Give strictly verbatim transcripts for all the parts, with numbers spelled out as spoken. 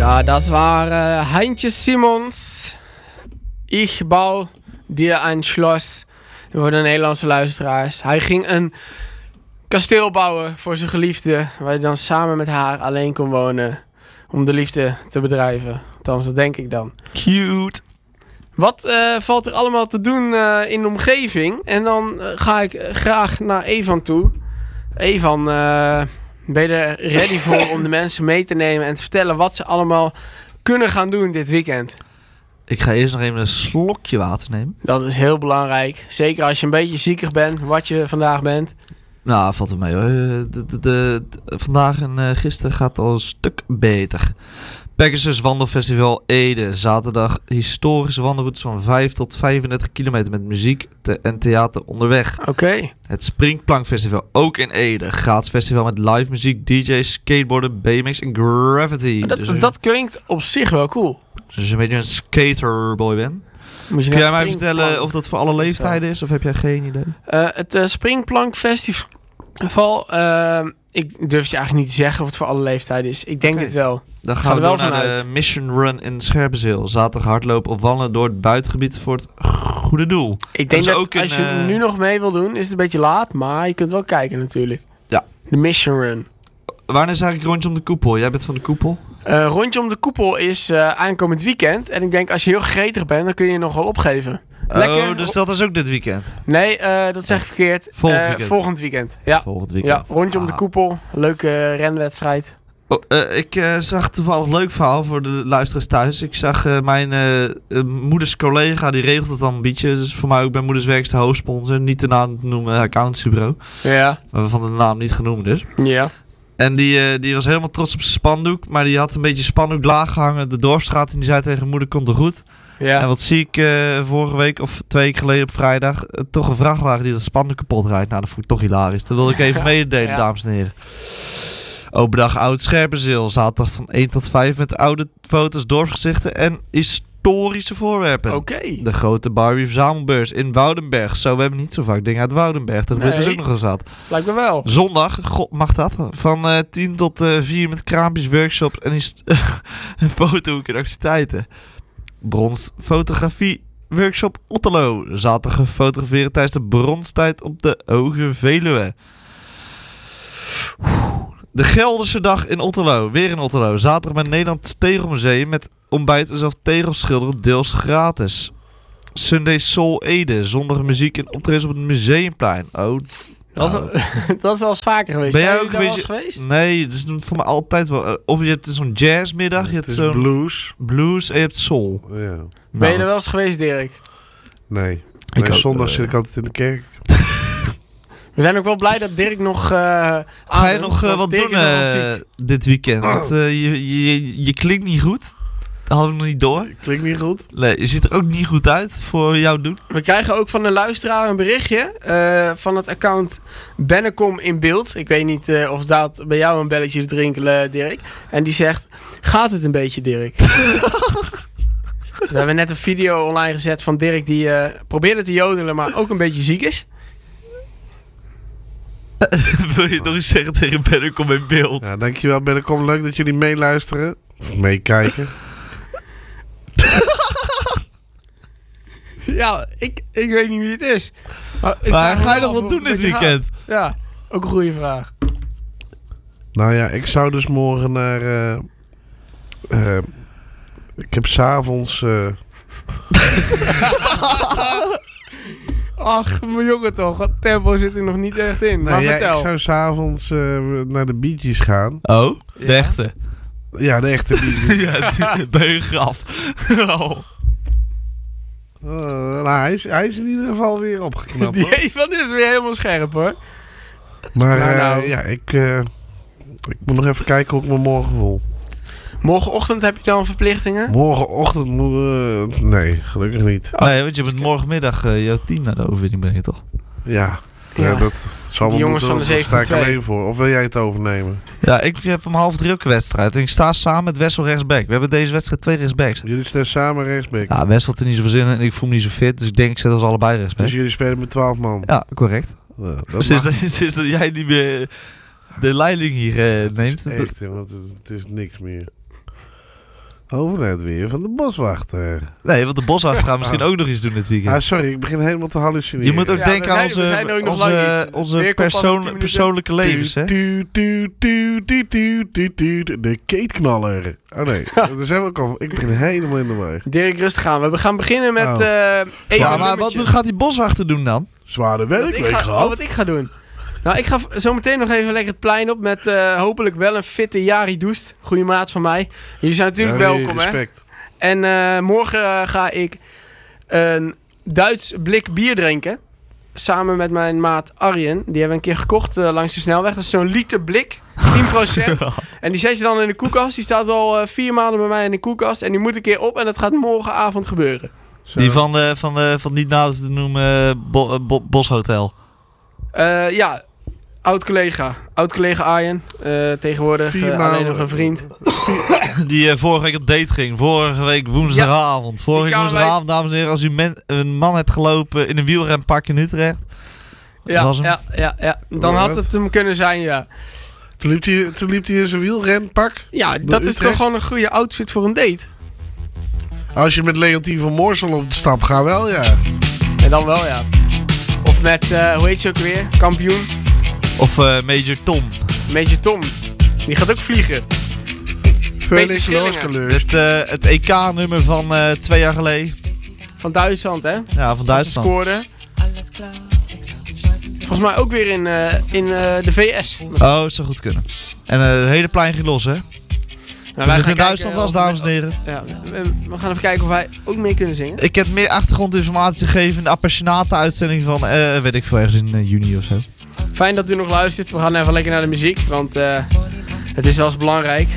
Ja, das war äh, Heintje Simons. Ich bouw dir ein Schloss. Voor de Nederlandse luisteraars. Hij ging een kasteel bouwen voor zijn geliefde. Waar hij dan samen met haar alleen kon wonen. Om de liefde te bedrijven. Althans, dat denk ik dan. Cute. Wat uh, valt er allemaal te doen uh, in de omgeving? En dan uh, ga ik uh, graag naar Evan toe. Evan, uh, ben je er ready voor om de mensen mee te nemen en te vertellen wat ze allemaal kunnen gaan doen dit weekend? Ik ga eerst nog even een slokje water nemen. Dat is heel belangrijk. Zeker als je een beetje ziekig bent, wat je vandaag bent. Nou, valt er mee hoor. De, de, de, de, vandaag en uh, gisteren gaat al een stuk beter. Pegasus Wandelfestival Ede. Zaterdag historische wandelroutes van vijf tot vijfendertig kilometer met muziek te- en theater onderweg. Oké. Okay. Het Springplankfestival ook in Ede. Gratis festival met live muziek, D J's, skateboarden, B M X en graffiti. Dat, dus, dat klinkt op zich wel cool. Dus als je een beetje een skaterboy bent. Moet je Kun jij mij vertellen of dat voor alle leeftijden is? Of heb jij geen idee? Uh, het uh, Springplankfestival... Uh, ik durf je eigenlijk niet te zeggen of het voor alle leeftijden is. Ik denk okay. het wel. Dan gaan Ga we wel naar vanuit. de Mission Run in Scherpenzeel. Zaterdag hardlopen of wandelen door het buitengebied voor het goede doel. Ik denk dat, dat ook als in, je uh... nu nog mee wil doen, is het een beetje laat. Maar je kunt wel kijken natuurlijk. Ja. De Mission Run. Wanneer is eigenlijk rondje om de koepel? Jij bent van de koepel? Uh, rondje om de koepel is uh, aankomend weekend. En ik denk als je heel gretig bent, dan kun je je nog wel opgeven. Lekker. Oh, dus dat is ook dit weekend? Nee, uh, dat zeg ik verkeerd. Volgend uh, weekend. Volgend weekend. Ja. Volgend weekend. Ja, rondje ah. om de koepel. Leuke uh, renwedstrijd. Oh, uh, ik uh, zag toevallig een leuk verhaal voor de luisteraars thuis. Ik zag uh, mijn uh, uh, moeders collega, die regelt het dan een beetje. Dus voor mij ook bij Moeders Werk is de hoofdsponsor. Niet de naam te noemen, accountancybureau. Ja. Maar van de naam niet genoemd dus. Ja. En die, uh, die was helemaal trots op zijn spandoek. Maar die had een beetje spandoek laag gehangen de Dorpsstraat. En die zei tegen moeder, komt er goed. Ja. En wat zie ik uh, vorige week of twee weken geleden op vrijdag? Uh, toch een vrachtwagen die dat spandoek kapot rijdt. Nou, dat vond ik toch hilarisch. Dat wilde ik even mededelen, ja. Dames en heren. Open dag Oud Scherpenzeel. Zaterdag van één tot vijf met oude foto's, dorpsgezichten en historische voorwerpen. Oké. Okay. De grote Barbie verzamelbeurs in Woudenberg. Zo, we hebben niet zo vaak dingen uit Woudenberg. Dat nee. is ook nog eens wat. Lijkt me wel. Zondag, god, mag dat? Van uh, tien tot uh, vier met kraampjes, workshops en een fotohoek en activiteiten. Brons fotografie workshop Otterlo. Zaterdag fotograferen tijdens de bronstijd op de Hoge Veluwe. De Gelderse dag in Otterlo. Weer in Otterlo. Zaterdag met Nederlands Tegelmuseum met ontbijt en zelf tegels schilderen deels gratis. Sunday Soul Ede. Zondag muziek en optredens op het Museumplein. Oh, dat, nou. is, dat is wel eens vaker geweest. Ben jij ook ook een beetje geweest? Nee, dat is voor mij altijd wel. Of je hebt zo'n jazzmiddag, je hebt zo'n blues. Blues en je hebt soul. Ja. Ben nou, je er wel eens geweest, Dirk? Nee. Nee, zondag uh, zit ik altijd in de kerk. We zijn ook wel blij dat Dirk nog uh, aan Ga je nog uh, wat Dirk doen uh, dit weekend? Oh. Want, uh, je, je, je klinkt niet goed. Dat hadden we nog niet door. Klinkt niet goed. Nee, je ziet er ook niet goed uit voor jouw doen. We krijgen ook van een luisteraar een berichtje uh, van het account Bennekom in beeld. Ik weet niet uh, of dat bij jou een belletje te rinkelen, Dirk. En die zegt, gaat het een beetje, Dirk? Dus we hebben net een video online gezet van Dirk die uh, probeerde te jodelen, maar ook een beetje ziek is. Wil je nog eens zeggen tegen Bennekom in beeld? Ja, dankjewel Bennekom. Leuk dat jullie meeluisteren. Of meekijken. Ja, ik, ik weet niet wie het is. Maar, maar ga je nog wat doen dit weekend? Gaat. Ja, ook een goede vraag. Nou ja, ik zou dus morgen naar... Uh, uh, ik heb s'avonds... Uh... Ach, mijn jongen toch. Het tempo zit er nog niet echt in. Nee, maar ja, vertel. Ik zou s'avonds uh, naar de Bee Gees gaan. Oh, de ja? echte? Ja, de echte Bee Gees. Ja, die, bij een graf. Oh. Uh, nou, hij, is, hij is in ieder geval weer opgeknapt. Die Evan is weer helemaal scherp hoor. Maar nou, uh, nou. ja, ik, uh, ik moet nog even kijken hoe ik me morgen voel. Morgenochtend heb je dan verplichtingen? Morgenochtend moet... Uh, nee, gelukkig niet. Oh. Nee, want je moet morgenmiddag uh, jouw team naar de overwinning brengen, toch? Ja, ja. ja dat zal wel jongens moeten, van de sta ik alleen voor. Of wil jij het overnemen? Ja, ik heb om half drie ook een wedstrijd. En ik sta samen met Wessel rechtsback. We hebben deze wedstrijd twee rechtsbacks. Jullie staan samen rechtsback? Ja, Wessel had er niet zoveel zin in en ik voel me niet zo fit. Dus ik denk ik zet ons allebei rechtsback. Dus jullie spelen met twaalf man? Ja, correct. Ja, dat sinds, dat, sinds dat jij niet meer de leiding hier uh, neemt. Echt, want het, het is niks meer. Over het weer van de boswachter. Nee, want de boswachter gaat misschien ook nog iets doen dit weekend. Ah, sorry, ik begin helemaal te hallucineren. Je moet ook Ja, denken we aan zijn- we zijn er ook onze, nog lang onze, niet. onze Weer komt pas over persoon, tien minuten. persoonlijke levens, hè? Tu, tu, tu, tu, tu, tu, tu, tu. De keetknaller. Oh nee, dat zijn we ook al. Ik begin helemaal in de war. Dirk, rustig aan. We gaan beginnen met Oh. eh even Ja, een maar wat nummertje. gaat die boswachter doen dan? Zware Wat ik werkweek ga, oh, gehad. wat ik ga doen. Nou, ik ga v- zo meteen nog even lekker het plein op met eh, hopelijk wel een fitte Jari Doest. Goeie maat van mij. Jullie zijn natuurlijk Ja, nee, welkom, hè. respect. En eh, morgen eh, ga ik een Duits blik bier drinken. Samen met mijn maat Arjen. Die hebben we een keer gekocht eh, langs de snelweg. Dat is zo'n liter blik. tien procent. En die zet je dan in de koelkast. Die staat al eh, vier maanden bij mij in de koelkast. En die moet een keer op. En dat gaat morgenavond gebeuren. Zo. Die van, de, van, de, van niet nader te noemen eh, bo, eh, bo- Boshotel. Eh, ja, oud-collega. Oud-collega Arjen. eh, tegenwoordig Vier eh, alleen maanden. nog een vriend. Die eh, vorige week op date ging. Vorige week woensdagavond. Vorige week kwamen wij- woensdagavond, dames en heren. Als u men, een man hebt gelopen in een wielrenpak in Utrecht. Ja, was hem. ja, ja, ja. Dan Wat? had het hem kunnen zijn, ja. Toen liep hij, toen liep hij in zijn wielrenpak. Ja, Door dat is Utrecht? toch gewoon een goede outfit voor een date. Als je met Leontien van Moorsel op de stap gaat, wel ja. En dan wel, ja. Of met, eh, hoe heet ze ook weer? Kampioen. Of eh, Major Tom. Major Tom. Die gaat ook vliegen. Felix Schillingen. Looskeleur. Het, eh, het E K-nummer van eh, twee jaar geleden. Van Duitsland, hè? Ja, van Dat ze Duitsland. scoorden. Volgens mij ook weer in, eh, in eh, de V S. Oh, het zou goed kunnen. En eh, het hele plein ging los, hè? Nou, Toen wij het gaan in Duitsland kijken was, of- dames en heren. Ja, we, we gaan even kijken of wij ook mee kunnen zingen. Ik heb meer achtergrondinformatie gegeven in de appassionate uitzending van, eh, weet ik veel, ergens in eh, juni of zo. Fijn dat u nog luistert. We gaan even lekker naar de muziek, want eh, het is wel eens belangrijk.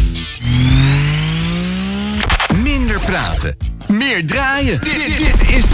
Minder praten, meer draaien. Dit, dit, dit is